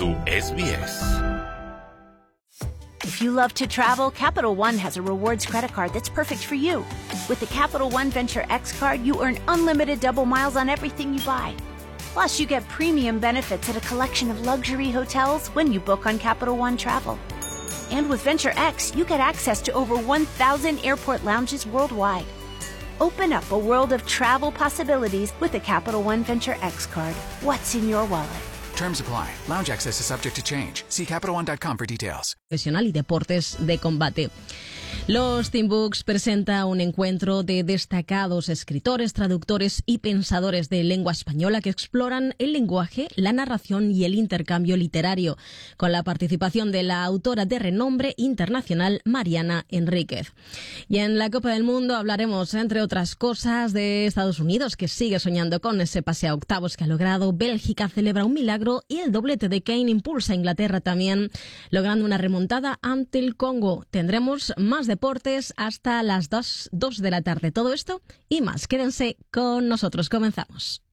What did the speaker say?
su SBS. If you love to travel, Capital One has a rewards credit card that's perfect for you. With the Capital One Venture X card, you earn unlimited double miles on everything you buy. Plus, you get premium benefits at a collection of luxury hotels when you book on Capital One Travel. And with Venture X, you get access to over 1,000 airport lounges worldwide. Open up a world of travel possibilities with the Capital One Venture X card. What's in your wallet? Terms apply. Lounge access is subject to change. See CapitalOne.com for details. Profesional y deportes de combate. Los Teen Books presenta un encuentro de destacados escritores, traductores y pensadores de lengua española que exploran el lenguaje, la narración y el intercambio literario, con la participación de la autora de renombre internacional Mariana Enríquez. Y en la Copa del Mundo hablaremos, entre otras cosas, de Estados Unidos, que sigue soñando con ese pase a octavos que ha logrado. Bélgica celebra un milagro y el doblete de Kane impulsa a Inglaterra también, logrando una remontada ante el Congo. Tendremos más deportes hasta las 2 de la tarde. Todo esto y más. Quédense con nosotros. Comenzamos.